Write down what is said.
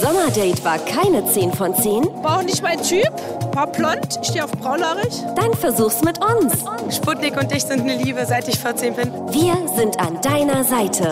Sommerdate war keine 10 von 10? War auch nicht mein Typ. War blond, ich stehe auf braunhaarig. Dann versuch's mit uns. Sputnik und ich sind eine Liebe, seit ich 14 bin. Wir sind an deiner Seite.